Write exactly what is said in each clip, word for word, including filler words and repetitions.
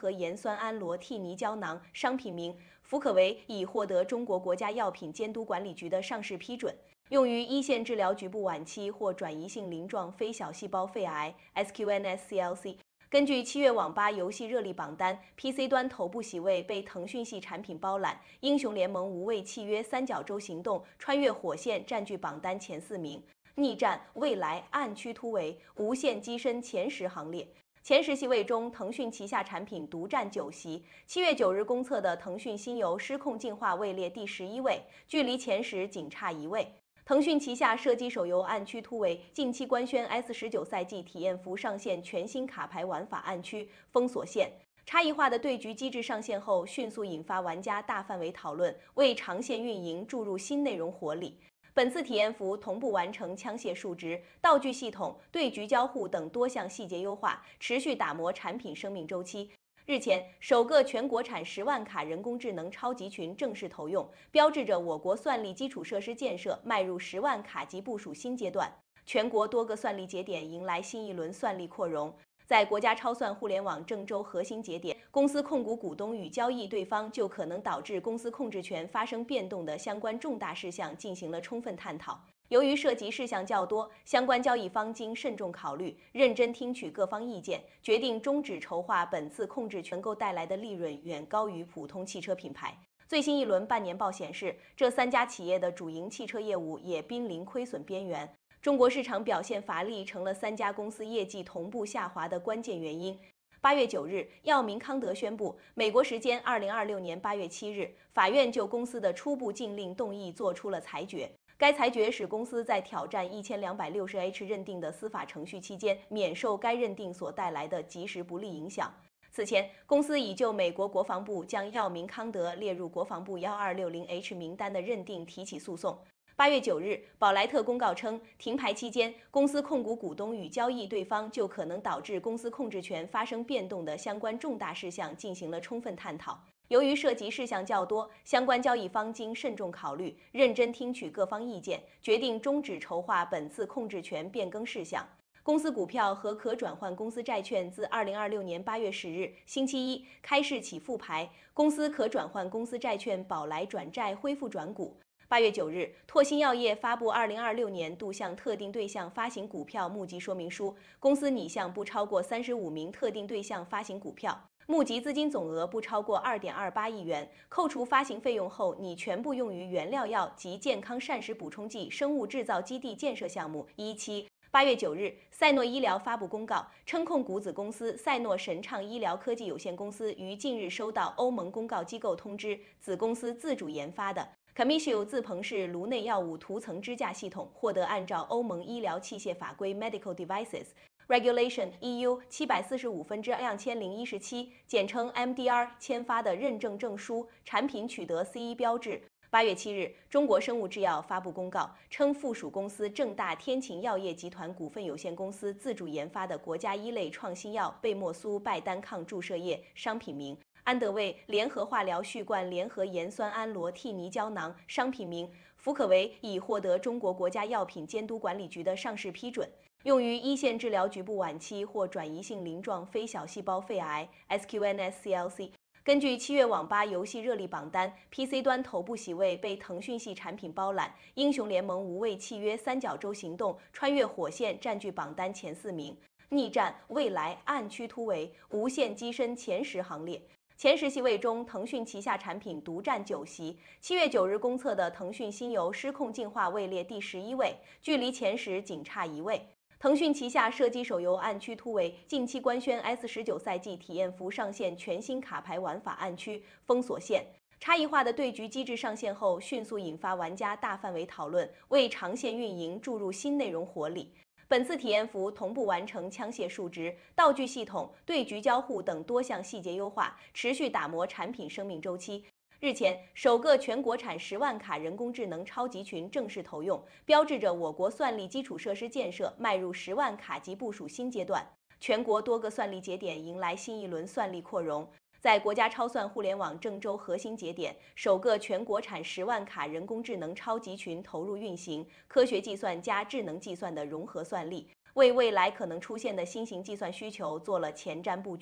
合盐酸铵螺替尼胶囊商品名福可维已获得中国国家药品监督管理局的上市批准，用于一线治疗局部晚期或转移性鳞状非小细胞肺癌 （S Q N S C L C）。根据七月网吧游戏热力榜单 ，P C 端头部席位被腾讯系产品包揽，《英雄联盟：无畏契约》三角洲行动、穿越火线占据榜单前四名。逆战、未来、暗区突围、无限跻身前十行列。前十席位中，腾讯旗下产品独占九席。七月九日公测的腾讯新游失控进化位列第十一位，距离前十仅差一位。腾讯旗下射击手游《暗区突围》近期官宣 S 十九 赛季体验服上线全新卡牌玩法暗区封锁线，差异化的对局机制上线后，迅速引发玩家大范围讨论，为长线运营注入新内容活力。本次体验服同步完成枪械数值、道具系统、对局交互等多项细节优化，持续打磨产品生命周期。日前，首个全国产十万卡人工智能超级群正式投用，标志着我国算力基础设施建设迈入十万卡级部署新阶段。全国多个算力节点迎来新一轮算力扩容。在国家超算互联网郑州核心节点，公司控股股东与交易对方就可能导致公司控制权发生变动的相关重大事项进行了充分探讨。由于涉及事项较多，相关交易方经慎重考虑，认真听取各方意见，决定终止筹划本次控制权构带来的利润远高于普通汽车品牌。最新一轮半年报显示，这三家企业的主营汽车业务也濒临亏损边缘。中国市场表现乏力，成了三家公司业绩同步下滑的关键原因。八月九日，药明康德宣布，美国时间二零二六年八月七日，法院就公司的初步禁令动议作出了裁决。该裁决使公司在挑战一千两百六十 H 认定的司法程序期间，免受该认定所带来的及时不利影响。此前，公司已就美国国防部将药明康德列入国防部一二六零 H 名单的认定提起诉讼。八月九日，宝莱特公告称，停牌期间，公司控股股东与交易对方就可能导致公司控制权发生变动的相关重大事项进行了充分探讨。由于涉及事项较多，相关交易方经慎重考虑，认真听取各方意见，决定终止筹划本次控制权变更事项。公司股票和可转换公司债券自二零二六年八月十日星期一开市起复牌，公司可转换公司债券宝来转债恢复转股。八月九日，拓新药业发布二零二六年度向特定对象发行股票募集说明书，公司拟向不超过三十五名特定对象发行股票，募集资金总额不超过二点二八亿元，扣除发行费用后，拟全部用于原料药及健康膳食补充剂生物制造基地建设项目。一期八月九日，赛诺医疗发布公告称，控股子公司赛诺神畅医疗科技有限公司于近日收到欧盟公告机构通知，子公司自主研发的 Commissio 自鹏式颅内药物涂层支架系统获得按照欧盟医疗器械法规 Medical Devices Regulation E U 七百四十五分之两千零一十七，简称 M D R 签发的认证证书，产品取得 C E 标志。八月七日，中国生物制药发布公告称，附属公司正大天晴药业集团股份有限公司自主研发的国家一类创新药贝莫苏拜单抗注射液商品名安德卫联合化疗续冠联合盐酸铵螺替尼胶囊商品名福可维已获得中国国家药品监督管理局的上市批准，用于一线治疗局部晚期或转移性鳞状非小细胞肺癌 （S Q N S C L C）。根据七月网吧游戏热力榜单 ，P C 端头部席位被腾讯系产品包揽，《英雄联盟：无畏契约》三角洲行动、穿越火线占据榜单前四名。逆战、未来、暗区突围、无限跻身前十行列。前十席位中，腾讯旗下产品独占九席。七月九日公测的腾讯新游失控进化位列第十一位，距离前十仅差一位。腾讯旗下射击手游《暗区突围》近期官宣 S 十九 赛季体验服上线全新卡牌玩法暗区封锁线，差异化的对局机制上线后，迅速引发玩家大范围讨论，为长线运营注入新内容活力。本次体验服同步完成枪械数值、道具系统、对局交互等多项细节优化，持续打磨产品生命周期。日前，首个全国产十万卡人工智能超级群正式投用，标志着我国算力基础设施建设迈入十万卡级部署新阶段。全国多个算力节点迎来新一轮算力扩容。在国家超算互联网郑州核心节点，首个全国产十万卡人工智能超级群投入运行，科学计算加智能计算的融合算力，为未来可能出现的新型计算需求做了前瞻布局。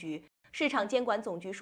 市场监管总局数